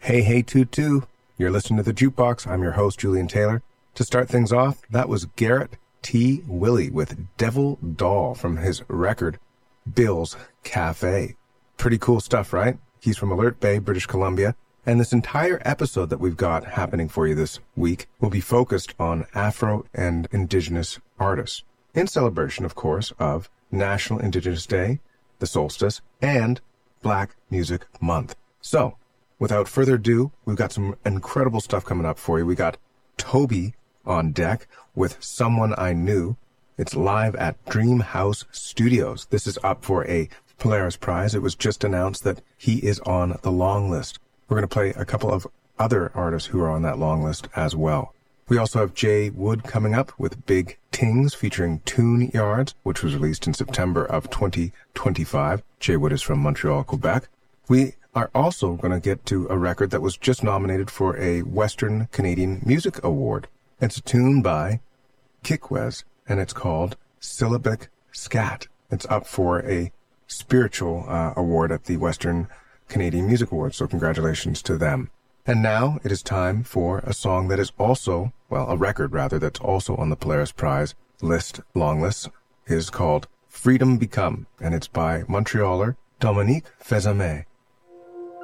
Hey, hey, Tutu. You're listening to The Jukebox. I'm your host, Julian Taylor. To start things off, that was Garrett T. Willie with Devil Doll from his record, Bill's Cafe. Pretty cool stuff, right? He's from Alert Bay, British Columbia. And this entire episode that we've got happening for you this week will be focused on Afro and Indigenous artists, in celebration, of course, of National Indigenous Day, the solstice, and Black Music Month. So, without further ado, we've got some incredible stuff coming up for you. We got Toby on deck with Someone I Knew. It's live at Dream House Studios. This is up for a Polaris Prize. It was just announced that he is on the long list. We're going to play a couple of other artists who are on that long list as well. We also have Jay Wood coming up with Big Tings featuring Tune Yards, which was released in September of 2025. Jay Wood is from Montreal, Quebec. We are also going to get to a record that was just nominated for a Western Canadian Music Award. It's a tune by Kikwes, and it's called Syllabic Scat. It's up for a spiritual award at the Western Canadian Music Awards, so congratulations to them. And now it is time for a song that is also, well, a record rather, that's also on the Polaris Prize list, long list, is called Freedom Become, and it's by Montrealer Dominique Fezame.